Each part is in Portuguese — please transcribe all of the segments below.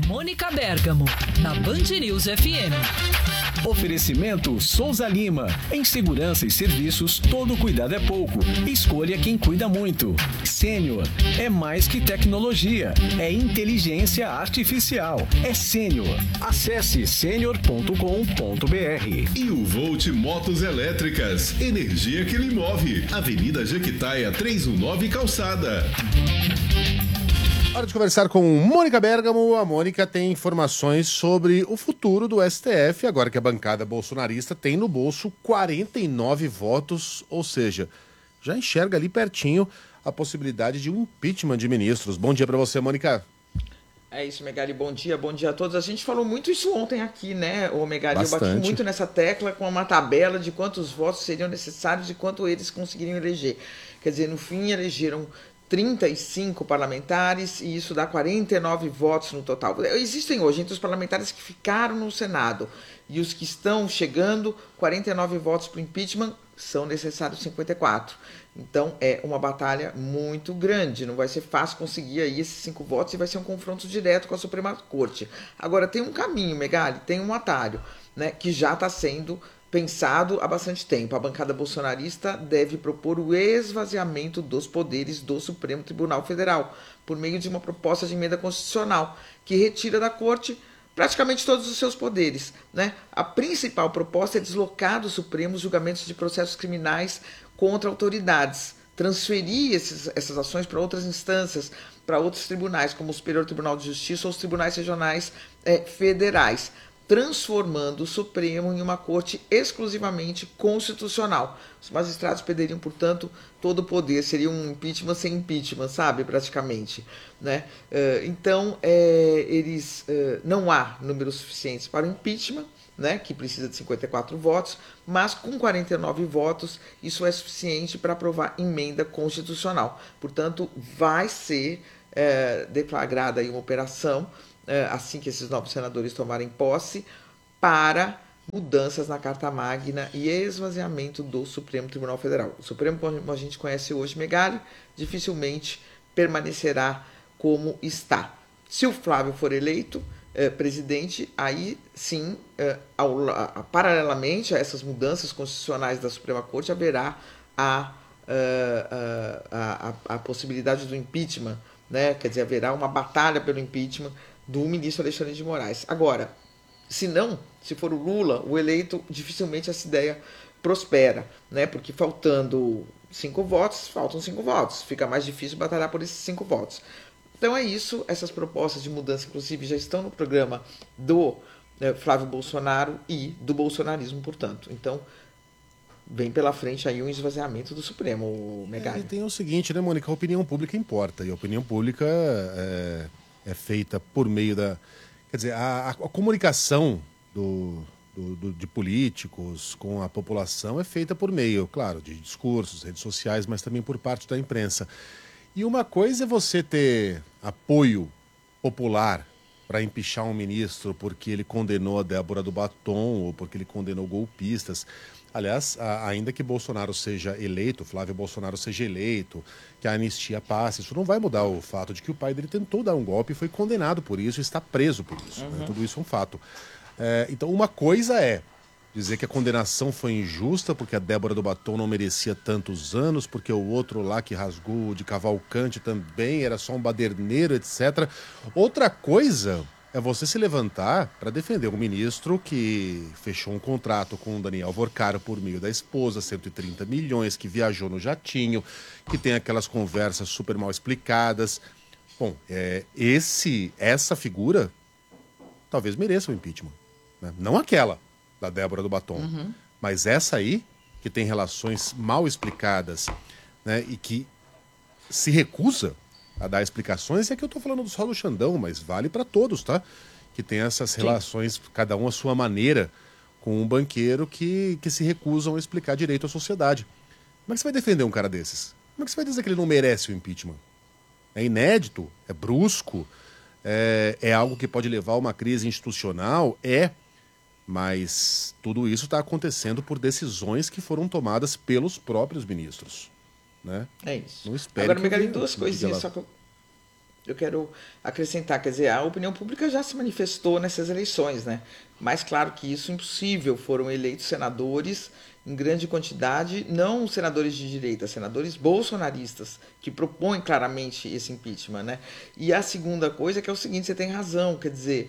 Mônica Bergamo, na Band News FM. Oferecimento Souza Lima. Em segurança e serviços, todo cuidado é pouco. Escolha quem cuida muito. Sênior é mais que tecnologia, é inteligência artificial. É Sênior. Acesse senior.com.br. E o Volt Motos Elétricas. Energia que lhe move. Avenida Jequitaia 319 Calçada. Hora de conversar com Mônica Bergamo. A Mônica tem informações sobre o futuro do STF, agora que a bancada bolsonarista tem no bolso 49 votos, ou seja, já enxerga ali pertinho a possibilidade de um impeachment de ministros. Bom dia para você, Mônica. É isso, Megali, bom dia a todos. A gente falou muito isso ontem aqui, né, ô Megali? Bastante. Eu bati muito nessa tecla com uma tabela de quantos votos seriam necessários e quanto eles conseguiriam eleger. Quer dizer, no fim, elegeram 35 parlamentares e isso dá 49 votos no total. Existem hoje, entre os parlamentares que ficaram no Senado e os que estão chegando, 49 votos para o impeachment, são necessários 54. Então é uma batalha muito grande, não vai ser fácil conseguir aí esses 5 votos e vai ser um confronto direto com a Suprema Corte. Agora tem um caminho, Megali, tem um atalho, né, que já está sendo pensado há bastante tempo. A bancada bolsonarista deve propor o esvaziamento dos poderes do Supremo Tribunal Federal por meio de uma proposta de emenda constitucional que retira da Corte praticamente todos os seus poderes, né? A principal proposta é deslocar do Supremo os julgamentos de processos criminais contra autoridades, transferir essas ações para outras instâncias, para outros tribunais, como o Superior Tribunal de Justiça ou os tribunais regionais federais, transformando o Supremo em uma corte exclusivamente constitucional. Os magistrados perderiam, portanto, todo o poder. Seria um impeachment sem impeachment, sabe? Praticamente. Né? Então, não há números suficientes para o impeachment, né, que precisa de 54 votos, mas com 49 votos isso é suficiente para aprovar emenda constitucional. Portanto, vai ser deflagrada aí uma operação assim que esses novos senadores tomarem posse, para mudanças na Carta Magna e esvaziamento do Supremo Tribunal Federal. O Supremo, como a gente conhece hoje, Megali, dificilmente permanecerá como está. Se o Flávio for eleito presidente, aí sim, paralelamente a essas mudanças constitucionais da Suprema Corte, haverá a possibilidade do impeachment, né? Quer dizer, haverá uma batalha pelo impeachment do ministro Alexandre de Moraes. Agora, se for o Lula, o eleito, dificilmente essa ideia prospera, né? Porque faltam 5 votos, fica mais difícil batalhar por esses 5 votos. Então é isso, essas propostas de mudança, inclusive, já estão no programa do Flávio Bolsonaro e do bolsonarismo, portanto. Então, vem pela frente aí um esvaziamento do Supremo, Megali. E tem o seguinte, né, Mônica? A opinião pública importa, e a opinião pública é feita por meio da... Quer dizer, a comunicação de políticos com a população é feita por meio, claro, de discursos, redes sociais, mas também por parte da imprensa. E uma coisa é você ter apoio popular para empichar um ministro porque ele condenou a Débora do Batom ou porque ele condenou golpistas. Aliás, ainda que Bolsonaro seja eleito, Flávio Bolsonaro seja eleito, que a anistia passe, isso não vai mudar o fato de que o pai dele tentou dar um golpe e foi condenado por isso e está preso por isso. Né? Tudo isso é um fato. Então, uma coisa é dizer que a condenação foi injusta porque a Débora do Batom não merecia tantos anos, porque o outro lá que rasgou de Cavalcante também era só um baderneiro, etc. Outra coisa é você se levantar para defender um ministro que fechou um contrato com o Daniel Vorcaro por meio da esposa, 130 milhões, que viajou no jatinho, que tem aquelas conversas super mal explicadas. Bom, essa figura talvez mereça o impeachment. Né? Não aquela da Débora do Batom, mas essa aí, que tem relações mal explicadas, né, e que se recusa a dar explicações, é que eu tô falando só do Xandão, mas vale para todos, tá? Que tem essas relações, cada um à sua maneira, com um banqueiro que se recusam a explicar direito à sociedade. Como é que você vai defender um cara desses? Como é que você vai dizer que ele não merece o impeachment? É inédito, é brusco, é algo que pode levar a uma crise institucional? Mas tudo isso está acontecendo por decisões que foram tomadas pelos próprios ministros. Né? É isso. Não espere. Agora, Megali, duas coisinhas só que eu... eu quero acrescentar, quer dizer, a opinião pública já se manifestou nessas eleições, né? Mas claro que isso é impossível, foram eleitos senadores em grande quantidade, não senadores de direita, senadores bolsonaristas, que propõem claramente esse impeachment, né? E a segunda coisa que é o seguinte, você tem razão, quer dizer,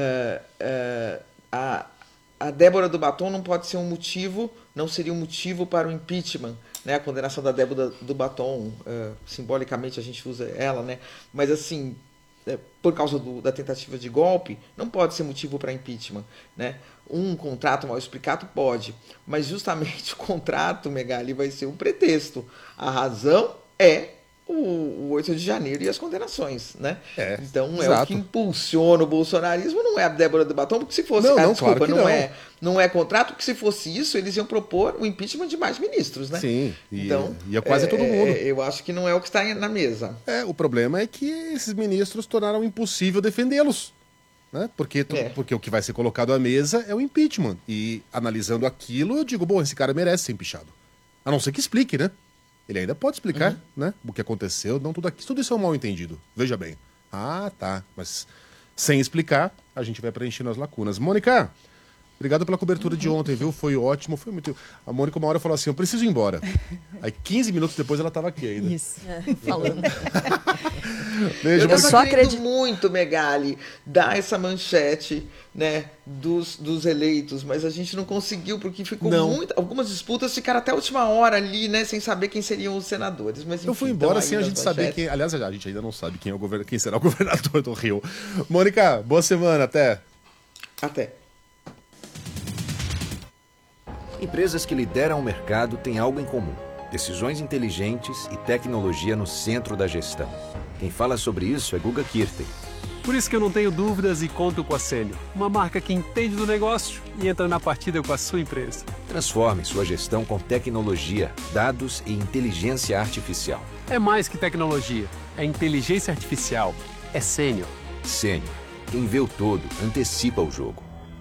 a Débora do Batom não pode ser um motivo, não seria um motivo para o impeachment, né? A condenação da Débora do Batom, simbolicamente a gente usa ela, né? Mas assim, por causa da tentativa de golpe, não pode ser motivo para impeachment, né? Um contrato mal explicado pode, mas justamente o contrato, Megali, vai ser um pretexto. A razão é o 8 de janeiro e as condenações, né? Então exato. O que impulsiona o bolsonarismo, não é a Débora do Batom, porque se fosse, desculpa, claro não é contrato, porque se fosse isso, eles iam propor o impeachment de mais ministros, né? Sim, então, ia quase todo mundo. Eu acho que não é o que está na mesa. O problema é que esses ministros tornaram impossível defendê-los. Né? Porque o que vai ser colocado à mesa é o impeachment. E analisando aquilo, eu digo, bom, esse cara merece ser empichado. A não ser que explique, né? Ele ainda pode explicar, né? O que aconteceu. Não, tudo isso é um mal entendido. Veja bem. Ah, tá. Mas sem explicar, a gente vai preenchendo as lacunas. Mônica, obrigado pela cobertura de ontem, viu? Foi ótimo, foi muito... A Mônica uma hora falou assim, eu preciso ir embora. Aí 15 minutos depois ela estava aqui ainda. Isso, falando. Beijo, eu só acredito muito, Megali, dar essa manchete, né, dos eleitos, mas a gente não conseguiu, porque ficou algumas disputas ficaram até a última hora ali, né, sem saber quem seriam os senadores. Mas, enfim, eu fui embora sem a gente saber quem... Aliás, a gente ainda não sabe quem será o governador do Rio. Mônica, boa semana, até. Até. Empresas que lideram o mercado têm algo em comum: decisões inteligentes e tecnologia no centro da gestão. Quem fala sobre isso é Guga Kirten. Por isso que eu não tenho dúvidas e conto com a Sênior, uma marca que entende do negócio e entra na partida com a sua empresa. Transforme sua gestão com tecnologia, dados e inteligência artificial. É mais que tecnologia, é inteligência artificial, é Sênior. Sênior. Quem vê o todo, antecipa o jogo.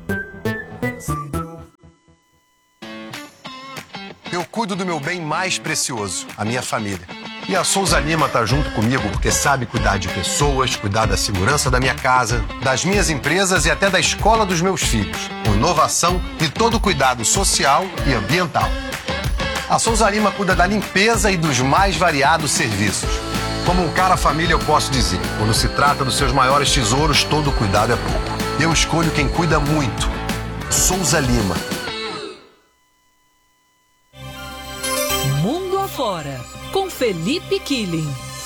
Eu cuido do meu bem mais precioso, a minha família. E a Souza Lima tá junto comigo porque sabe cuidar de pessoas, cuidar da segurança da minha casa, das minhas empresas e até da escola dos meus filhos, com inovação e todo o cuidado social e ambiental. A Souza Lima cuida da limpeza e dos mais variados serviços. Como um cara família, eu posso dizer, quando se trata dos seus maiores tesouros, todo cuidado é pouco. Eu escolho quem cuida muito. Souza Lima. Mundo Afora, com Felipe Killing.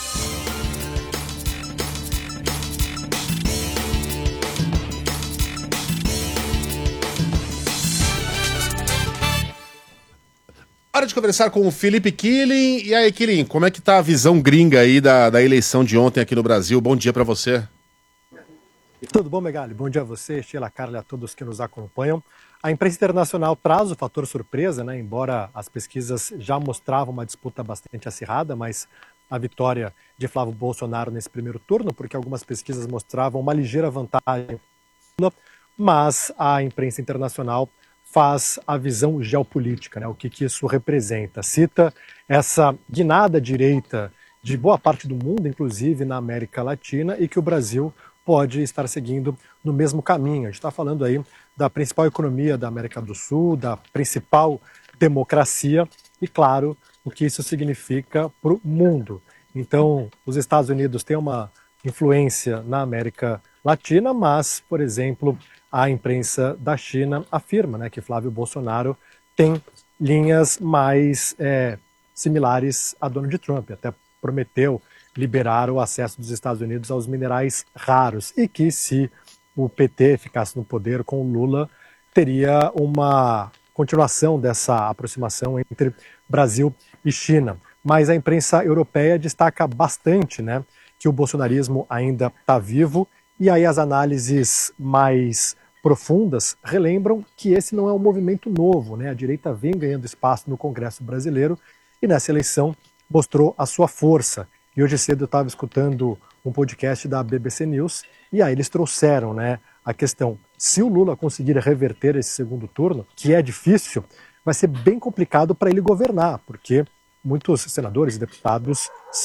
Hora de conversar com o Felipe Killing. E aí, Killing, como é que tá a visão gringa aí da eleição de ontem aqui no Brasil? Bom dia para você. Tudo bom, Megali? Bom dia a você, Sheila, Carla e a todos que nos acompanham. A imprensa internacional traz o fator surpresa, né? Embora as pesquisas já mostravam uma disputa bastante acirrada, mas a vitória de Flávio Bolsonaro nesse primeiro turno, porque algumas pesquisas mostravam uma ligeira vantagem, mas a imprensa internacional faz a visão geopolítica, né? O que isso representa. Cita essa guinada à direita de boa parte do mundo, inclusive na América Latina, e que o Brasil pode estar seguindo no mesmo caminho. A gente está falando aí da principal economia da América do Sul, da principal democracia e, claro, o que isso significa para o mundo. Então, os Estados Unidos têm uma influência na América Latina, mas, por exemplo, a imprensa da China afirma, né, que Flávio Bolsonaro tem linhas mais similares a Donald Trump, até prometeu liberar o acesso dos Estados Unidos aos minerais raros e que, se o PT ficasse no poder com o Lula, teria uma continuação dessa aproximação entre Brasil e China. Mas a imprensa europeia destaca bastante, né, que o bolsonarismo ainda está vivo, e aí as análises mais profundas relembram que esse não é um movimento novo, né? A direita vem ganhando espaço no Congresso brasileiro e nessa eleição mostrou a sua força. E hoje cedo eu estava escutando um podcast da BBC News e aí eles trouxeram, né, a questão: se o Lula conseguir reverter esse segundo turno, que é difícil, vai ser bem complicado para ele governar, porque muitos senadores e deputados são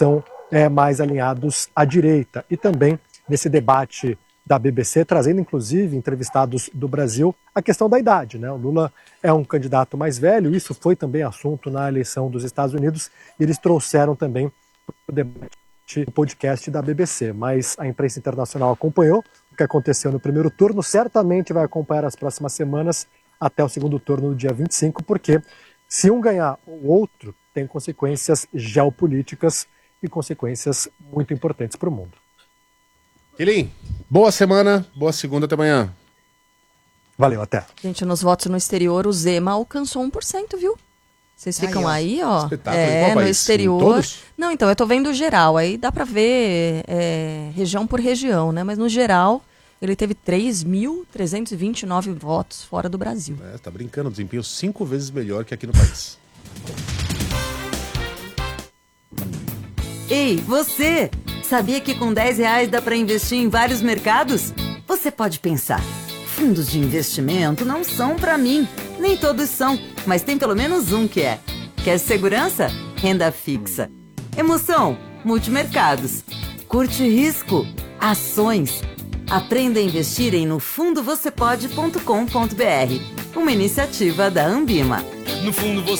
mais alinhados à direita. E também nesse debate da BBC, trazendo inclusive entrevistados do Brasil, a questão da idade, né? O Lula é um candidato mais velho, isso foi também assunto na eleição dos Estados Unidos, e eles trouxeram também o debate do podcast da BBC, mas a imprensa internacional acompanhou o que aconteceu no primeiro turno, certamente vai acompanhar as próximas semanas até o segundo turno no dia 25, porque se um ganhar, o outro tem consequências geopolíticas e consequências muito importantes para o mundo. Quilim, boa semana, boa segunda, até amanhã. Valeu, até. Gente, nos votos no exterior, o Zema alcançou 1%, viu? Vocês ficam aí, ó. Espetáculo. Em qual país? No exterior. Em todos? Não, então, eu tô vendo geral. Aí dá pra ver região por região, né? Mas no geral, ele teve 3.329 votos fora do Brasil. Tá brincando, desempenho 5 vezes melhor que aqui no país. Ei, você! Sabia que com R$10 dá para investir em vários mercados? Você pode pensar, fundos de investimento não são para mim. Nem todos são, mas tem pelo menos um que é. Quer segurança? Renda fixa. Emoção? Multimercados. Curte risco? Ações. Aprenda a investir em nofundovocepode.com.br. Uma iniciativa da Ambima. No fundo você